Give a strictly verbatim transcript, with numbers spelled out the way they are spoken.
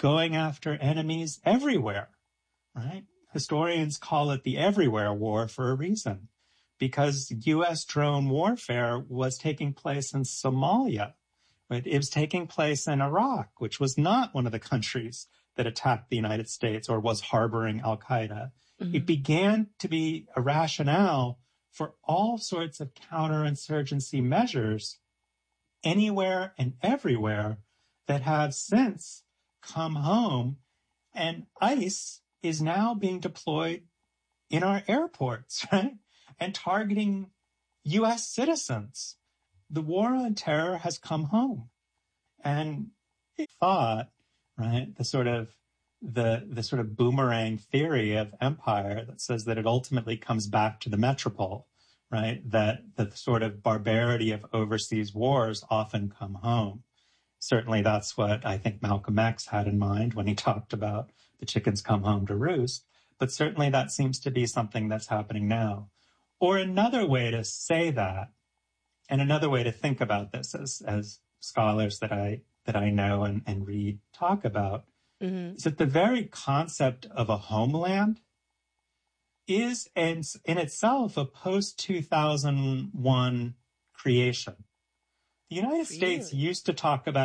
going after enemies everywhere, right? Historians call it the everywhere war for a reason, because U S drone warfare was taking place in Somalia, right? It was taking place in Iraq, which was not one of the countries that attacked the United States or was harboring Al-Qaeda. Mm-hmm. It began to be a rationale for all sorts of counterinsurgency measures anywhere and everywhere that have since come home. And ICE is now being deployed in our airports, right? And targeting U S citizens. The war on terror has come home. And it thought, right, the sort of the the sort of boomerang theory of empire that says that it ultimately comes back to the metropole, right? That, that the sort of barbarity of overseas wars often come home. Certainly that's what I think Malcolm X had in mind when he talked about the chickens come home to roost. But certainly that seems to be something that's happening now. Or another way to say that, and another way to think about this as, as scholars that I that I know and, and read talk about, mm-hmm. is that the very concept of a homeland is in, in itself a post two thousand one creation. The United really? States used to talk about